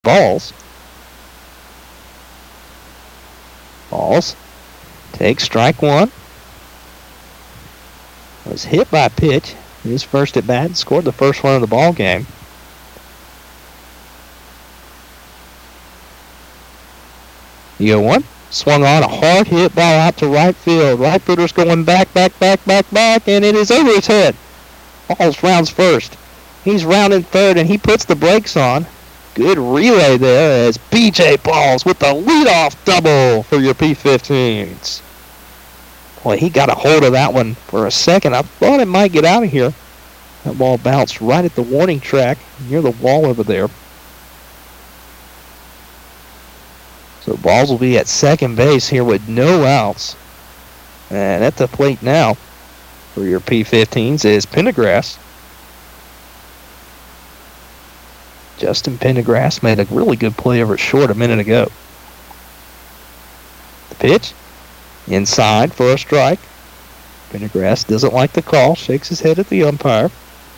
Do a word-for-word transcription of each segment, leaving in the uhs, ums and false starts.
Balls. Balls takes strike one. Was hit by a pitch. His first at bat, scored the first one of the ball game. The oh one. Swung on, a hard hit ball out to right field. Right fielder's going back, back, back, back, back, and it is over his head. Balls rounds first. He's rounding third, and he puts the brakes on. Good relay there as B J Balls with the leadoff double for your P fifteens. Boy, he got a hold of that one for a second. I thought it might get out of here. That ball bounced right at the warning track near the wall over there. So Balls will be at second base here with no outs. And at the plate now for your P fifteens is Pendergrass. Justin Pendergrass made a really good play over short a minute ago. The pitch. Inside for a strike. Pendergrass doesn't like the call. Shakes his head at the umpire.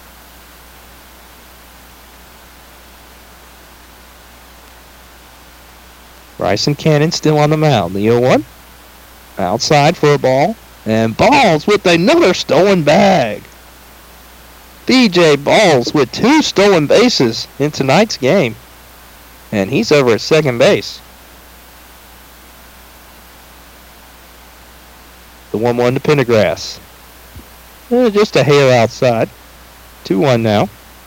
Bryson Cannon still on the mound. The oh one. Outside for a ball. And Balls with another stolen bag. B J Balls with two stolen bases in tonight's game. And he's over at second base. The one one to Pendergrass. Eh, just a hair outside. two one now.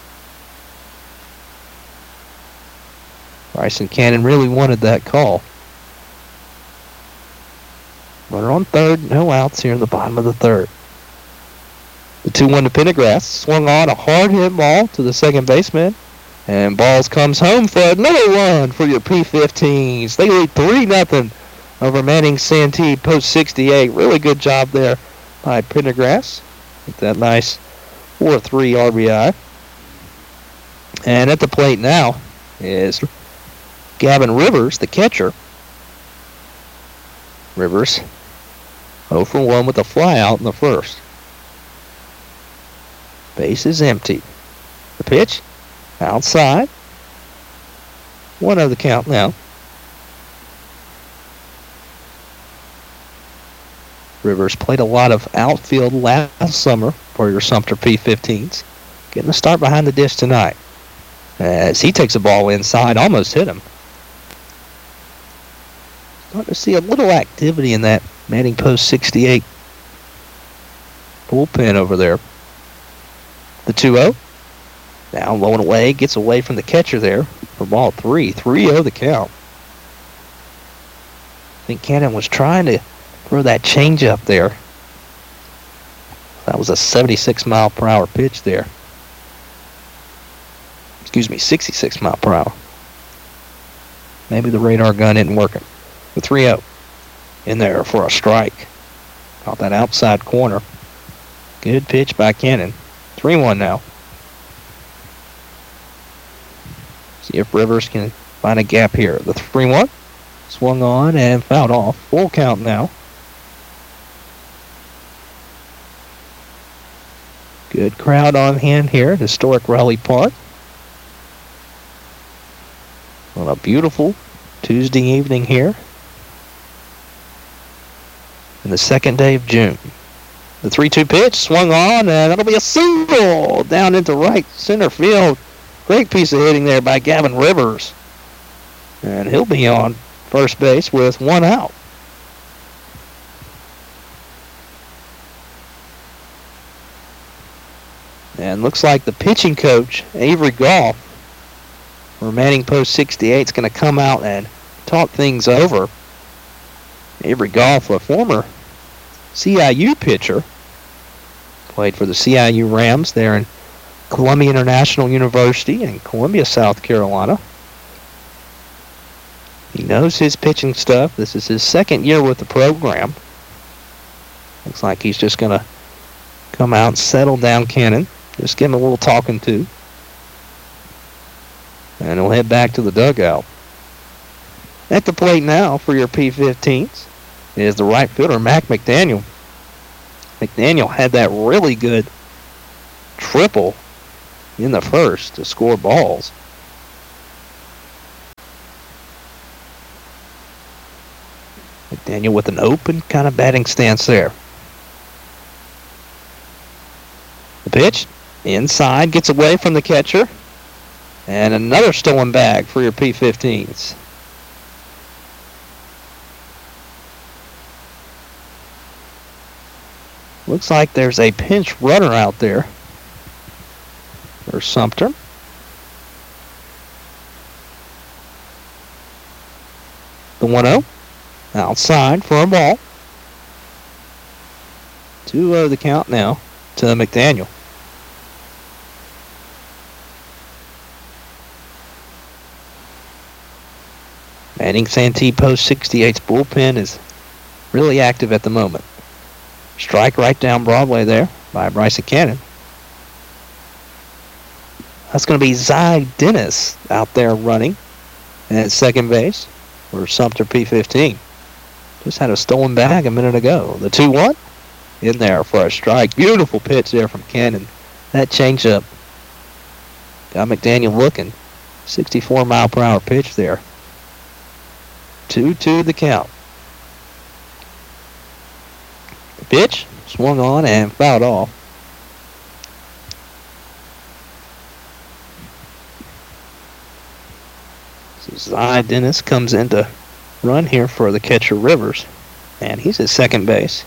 Bryson Cannon really wanted that call. Runner on third, no outs here in the bottom of the third. The two one to Pendergrass. Swung on a hard hit ball to the second baseman. And Balls comes home for another run for your P fifteens. They lead three nothing over Manning Santee post sixty-eight. Really good job there by Pendergrass with that nice four three R B I. And at the plate now is Gavin Rivers, the catcher. Rivers oh for one with a fly out in the first. Base is empty. The pitch outside. One of the count now. Rivers played a lot of outfield last summer for your Sumter P fifteens. Getting a start behind the dish tonight. As he takes a ball inside, almost hit him. Starting to see a little activity in that Manning post sixty-eight bullpen over there. The two oh. Now low and away, gets away from the catcher there for ball three. three oh the count. I think Cannon was trying to throw that changeup there. That was a seventy-six mile per hour pitch there. Excuse me, sixty-six mile per hour. Maybe the radar gun isn't working. The three oh in there for a strike. Caught that outside corner. Good pitch by Cannon. three one now. See if Rivers can find a gap here. The three one. Swung on and fouled off. Full count now. Good crowd on hand here at historic Raleigh Park. On a beautiful Tuesday evening here. In the second day of June. The three two pitch swung on, and that'll be a single down into right center field. Great piece of hitting there by Gavin Rivers. And he'll be on first base with one out. And looks like the pitching coach, Avery Goff, for Manning post sixty-eight, is going to come out and talk things over. Avery Goff, a former C I U pitcher, played for the C I U Rams there in Columbia International University in Columbia, South Carolina. He knows his pitching stuff. This is his second year with the program. Looks like he's just going to come out and settle down Cannon. Just give him a little talking to. And he'll head back to the dugout. At the plate now for your P fifteens is the right fielder, Mac McDaniel. McDaniel had that really good triple in the first to score balls. McDaniel with an open kind of batting stance there. The pitch inside, gets away from the catcher. And another stolen bag for your P fifteens. Looks like there's a pinch runner out there for Sumter. The one oh outside for a ball. two oh the count now to McDaniel. Manning Santee Post sixty-eight's bullpen is really active at the moment. Strike right down Broadway there by Bryson Cannon. That's going to be Zy Dennis out there running at second base for Sumter P fifteen. Just had a stolen bag a minute ago. The two one in there for a strike. Beautiful pitch there from Cannon. That changeup got McDaniel looking. sixty-four mile per hour pitch there. two two the count. The pitch swung on and fouled off. So Zy Dennis comes in to run here for the catcher Rivers. And he's at second base.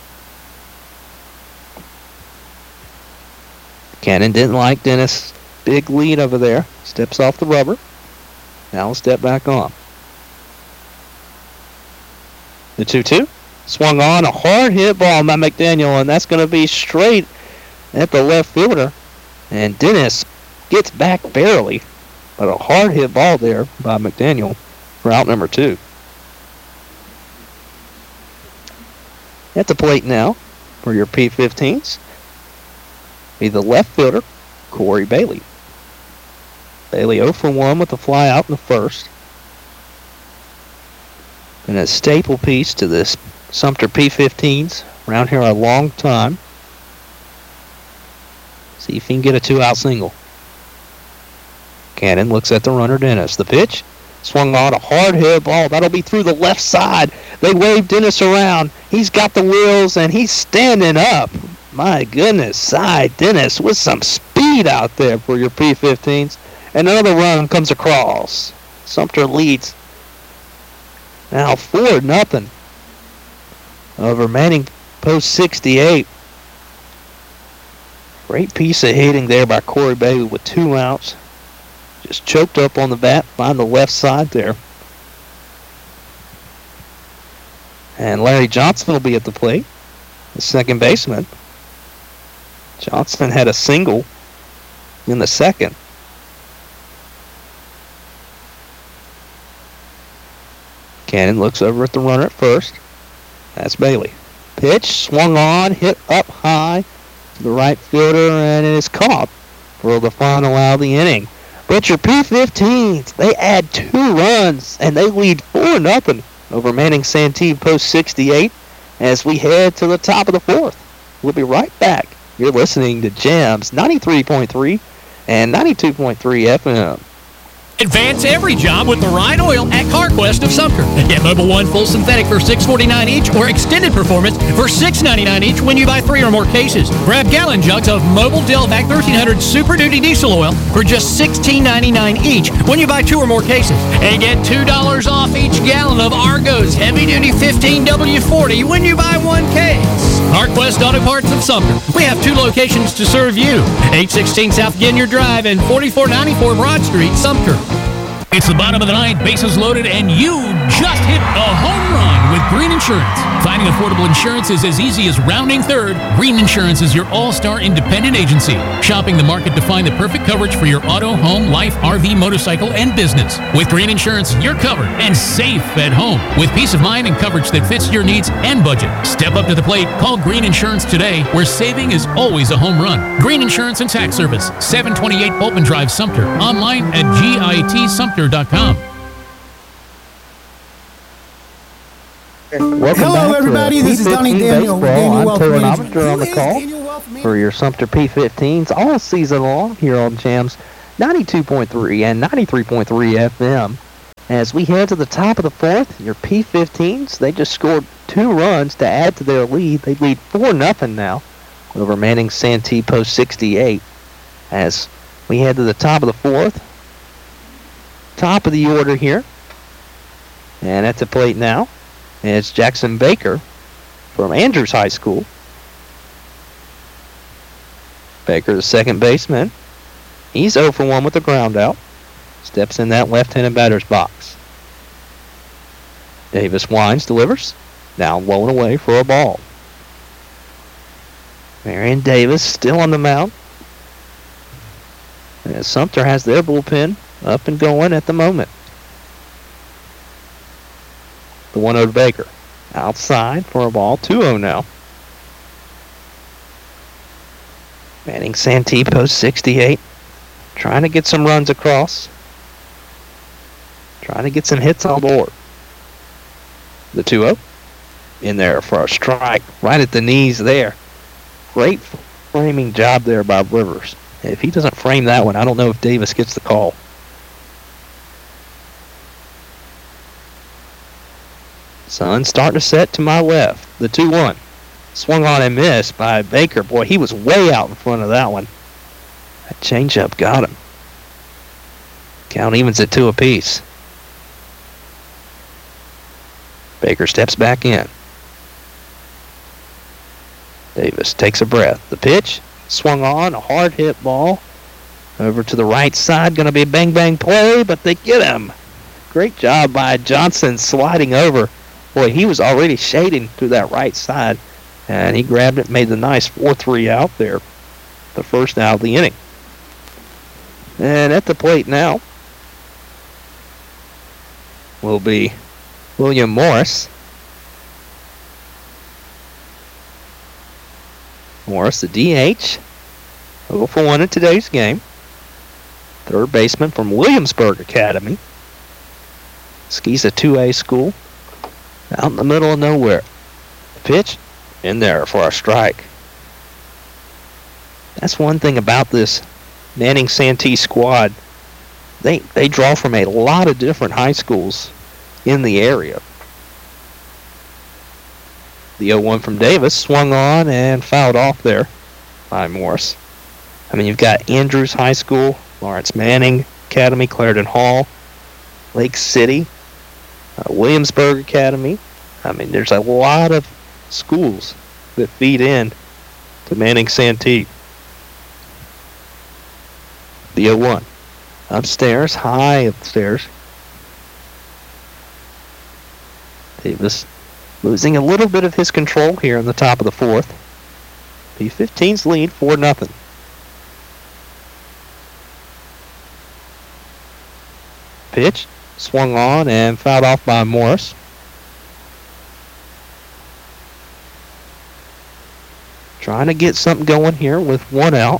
Cannon didn't like Dennis' big lead over there. Steps off the rubber. Now he'll step back on. The two two. Swung on, a hard hit ball by McDaniel, and that's going to be straight at the left fielder. And Dennis gets back barely, but a hard hit ball there by McDaniel for out number two. At the plate now for your P fifteens. Be the left fielder, Corey Bailey. Bailey oh for one with a fly out in the first. And a staple piece to this Sumter P fifteens. Around here a long time. See if he can get a two-out single. Cannon looks at the runner, Dennis. The pitch. Swung on, a hard hit ball. That'll be through the left side. They wave Dennis around. He's got the wheels, and he's standing up. My goodness, Zy Dennis with some speed out there for your P fifteens. And another run comes across. Sumter leads now four nothing over Manning Post sixty-eight. Great piece of hitting there by Corey Bailey with two outs. Just choked up on the bat, find the left side there. And Larry Johnson will be at the plate, the second baseman. Johnson had a single in the second. Cannon looks over at the runner at first. That's Bailey. Pitch, swung on, hit up high to the right fielder, and it is caught for the final out of the inning. But your P fifteens, they add two runs, and they lead four nothing over Manning Santee Post sixty-eight as we head to the top of the fourth. We'll be right back. You're listening to Jams ninety-three point three and ninety-two point three F M. Advance every job with the right oil at CarQuest of Sumter. Get Mobil one full synthetic for six forty-nine each or extended performance for six ninety-nine each when you buy three or more cases. Grab gallon jugs of Mobil Delvac thirteen hundred Super Duty diesel oil for just sixteen ninety-nine each when you buy two or more cases. And get two dollars off each gallon of Argos Heavy Duty fifteen W forty when you buy one case. CarQuest Auto Parts of Sumter. We have two locations to serve you. eight sixteen South Ginyard Drive and forty-four ninety-four Broad Street, Sumter. It's the bottom of the ninth, bases loaded, and you just hit a home run with Green Insurance. Finding affordable insurance is as easy as rounding third. Green Insurance is your all-star independent agency, shopping the market to find the perfect coverage for your auto, home, life, R V, motorcycle, and business. With Green Insurance, you're covered and safe at home with peace of mind and coverage that fits your needs and budget. Step up to the plate. Call Green Insurance today, where saving is always a home run. Green Insurance and Tax Service, seven twenty-eight Boltman Drive, Sumter. Online at G I T Sumter dot com. Welcome Hello, back everybody. To this is Donnie Daniel. Baseball. I'm Taylor Management. Novinger on the call for your Sumter P fifteens all season long here on Jams ninety-two point three and ninety-three point three F M. As we head to the top of the fourth, your P fifteens, they just scored two runs to add to their lead. They lead four nothing now over Manning Santee Post sixty-eight. As we head to the top of the fourth, top of the order here. And at the plate now is Jackson Baker from Andrews High School. Baker, the second baseman. He's oh for one with the ground out. Steps in that left-handed batter's box. Davis winds, delivers. Now low and away for a ball. Marion Davis still on the mound. And Sumter has their bullpen up and going at the moment. The one oh to Baker. Outside for a ball. two oh now. Manning Santee Post sixty-eight. Trying to get some runs across. Trying to get some hits on board. The two oh. In there for a strike. Right at the knees there. Great framing job there by Rivers. If he doesn't frame that one, I don't know if Davis gets the call. Sun starting to set to my left. The two one. Swung on and missed by Baker. Boy, he was way out in front of that one. That changeup got him. Count evens at two apiece. Baker steps back in. Davis takes a breath. The pitch, swung on, a hard hit ball. Over to the right side, going to be a bang-bang play, but they get him. Great job by Johnson sliding over. Boy, he was already shading to that right side, and he grabbed it, made the nice four three out there. The first out of the inning. And at the plate now will be William Morris. Morris, the D H, oh for one in today's game. Third baseman from Williamsburg Academy. Skis a two A school. Out in the middle of nowhere. Pitch in there for a strike. That's one thing about this Manning Santee squad. They they draw from a lot of different high schools in the area. The oh one from Davis swung on and fouled off there by Morris. I mean, you've got Andrews High School, Lawrence Manning Academy, Clarendon Hall, Lake City, uh, Williamsburg Academy. I mean, there's a lot of schools that feed in to Manning Santee. The oh one. Upstairs, high upstairs. Davis losing a little bit of his control here in the top of the fourth. P fifteen's lead, four nothing. Pitch, swung on and fouled off by Morris. Trying to get something going here with one out.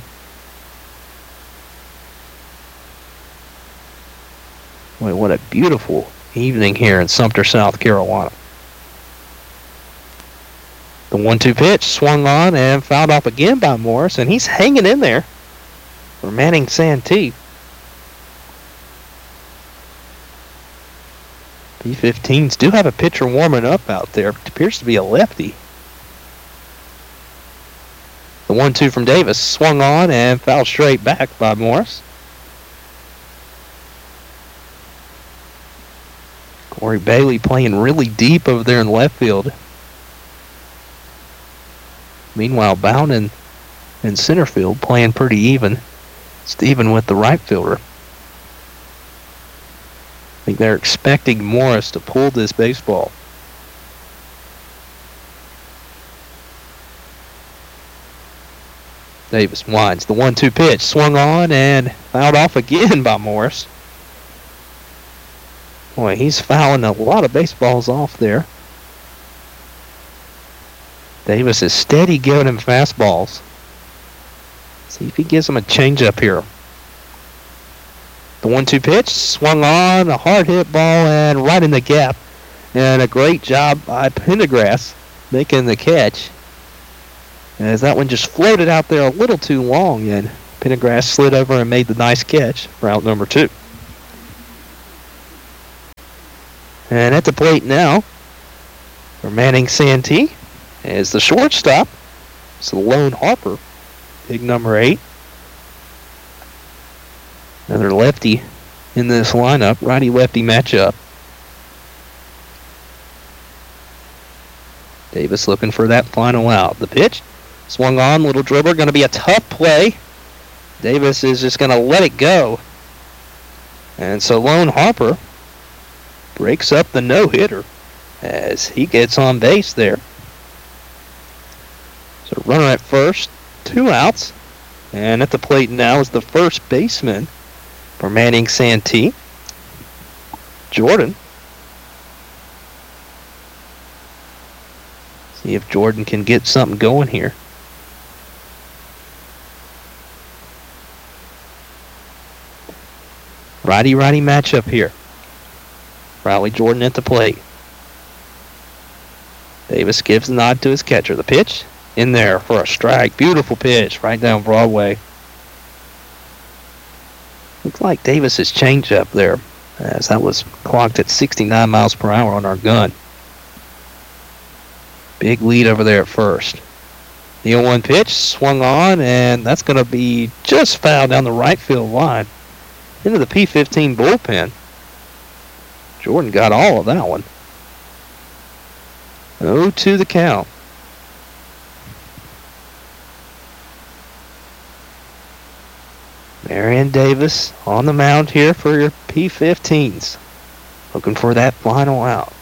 Boy, what a beautiful evening here in Sumter, South Carolina. The one two pitch swung on and fouled off again by Morris, and he's hanging in there for Manning Santee. P fifteens do have a pitcher warming up out there. It appears to be a lefty. The one two from Davis swung on and fouled straight back by Morris. Corey Bailey playing really deep over there in left field. Meanwhile, Bowden in center field playing pretty even. Steven with the right fielder. I think they're expecting Morris to pull this baseball. Davis winds. The one two pitch swung on and fouled off again by Morris. Boy, he's fouling a lot of baseballs off there. Davis is steady giving him fastballs. See if he gives him a changeup here. The one two pitch swung on, a hard hit ball, and right in the gap. And a great job by Pendergrass making the catch. As that one just floated out there a little too long, and Pendergrass slid over and made the nice catch for out number two. And at the plate now for Manning Santee is the shortstop. It's Lone Harper, big number eight. Another lefty in this lineup, righty-lefty matchup. Davis looking for that final out. The pitch, swung on, little dribbler, going to be a tough play. Davis is just going to let it go. And so Lone Harper breaks up the no-hitter as he gets on base there. So runner at first, two outs. And at the plate now is the first baseman for Manning Santee, Jordan. See if Jordan can get something going here. Righty-righty matchup here. Riley Jordan at the plate. Davis gives the nod to his catcher. The pitch in there for a strike. Beautiful pitch right down Broadway. Looks like Davis's changeup there, as that was clocked at sixty-nine miles per hour on our gun. Big lead over there at first. The oh one pitch swung on, and that's going to be just fouled down the right field line into the P fifteen bullpen. Jordan got all of that one. oh two the count. Marion Davis on the mound here for your P fifteens. Looking for that final out.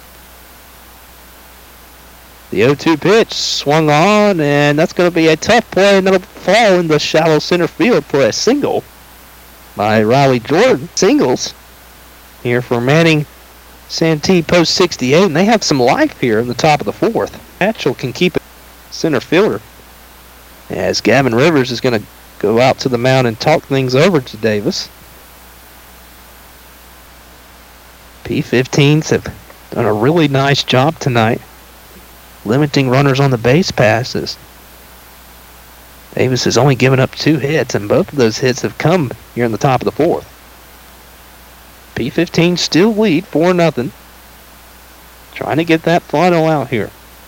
The oh two pitch swung on, and that's going to be a tough play, and that'll fall in the shallow center field for a single by Riley Jordan. Singles here for Manning Santee post sixty-eight, and they have some life here in the top of the fourth. Hatchell can keep it center fielder as Gavin Rivers is going to go out to the mound and talk things over to Davis. P fifteens have done a really nice job tonight, limiting runners on the base passes. Davis has only given up two hits, and both of those hits have come here in the top of the fourth. P fifteen still lead four nothing. Trying to get that final out here.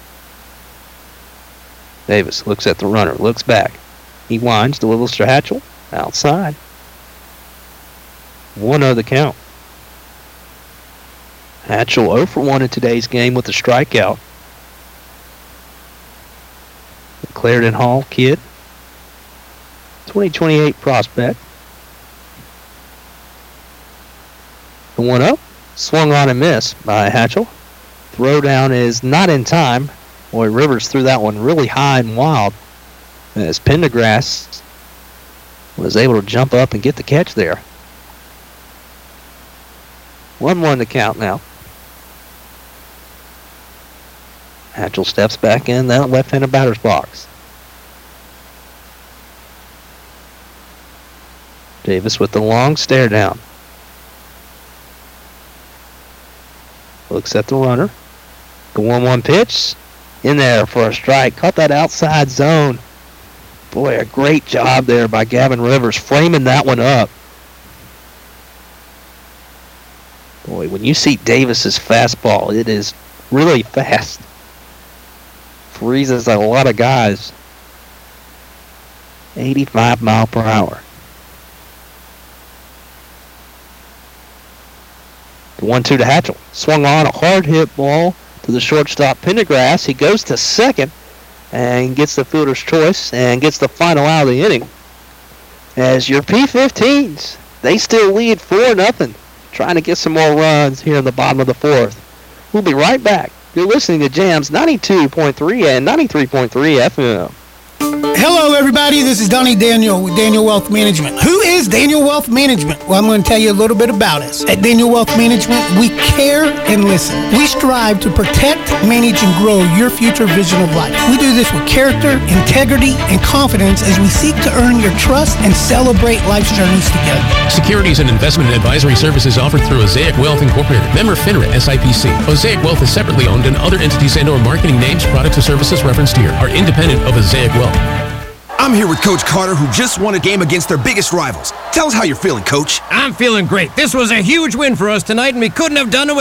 Davis looks at the runner, looks back. He winds, delivers to Hatchell, outside. one oh the count. Hatchell oh for one in today's game with a strikeout. The Clarendon Hall kid, twenty twenty-eight prospect. The one oh, swung on and missed by Hatchell. Throw down is not in time. Boy, Rivers threw that one really high and wild, as Pendergrass was able to jump up and get the catch there. one one to count now. Hatchell steps back in that left-handed batter's box. Davis with the long stare down. Looks at the runner. The one one pitch in there for a strike. Caught that outside zone. Boy, a great job there by Gavin Rivers framing that one up. Boy, when you see Davis's fastball, it is really fast. Freezes a lot of guys. eighty-five mile per hour. The one two to Hatchell. Swung on a hard hit ball to the shortstop Pendergrass. He goes to second and gets the fielder's choice and gets the final out of the inning. As your P fifteens, they still lead four nothing. Trying to get some more runs here in the bottom of the fourth. We'll be right back. You're listening to Jams ninety-two point three and ninety-three point three F M. Hello, everybody. This is Donnie Daniel with Daniel Wealth Management. Who is Daniel Wealth Management? Well, I'm going to tell you a little bit about us. At Daniel Wealth Management, we care and listen. We strive to protect, manage, and grow your future vision of life. We do this with character, integrity, and confidence as we seek to earn your trust and celebrate life's journeys together. Securities and investment and advisory services offered through Osaic Wealth Incorporated. Member FINRA S I P C. Osaic Wealth is separately owned, and other entities and or marketing names, products, or services referenced here are independent of Osaic Wealth. I'm here with Coach Carter, who just won a game against their biggest rivals. Tell us how you're feeling, Coach. I'm feeling great. This was a huge win for us tonight, and we couldn't have done it